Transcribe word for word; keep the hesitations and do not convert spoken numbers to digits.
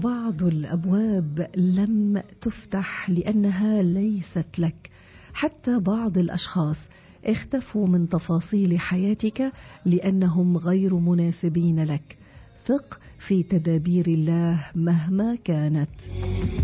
بعض الأبواب لم تفتح لأنها ليست لك. حتى بعض الأشخاص اختفوا من تفاصيل حياتك لأنهم غير مناسبين لك. ثق في تدابير الله مهما كانت.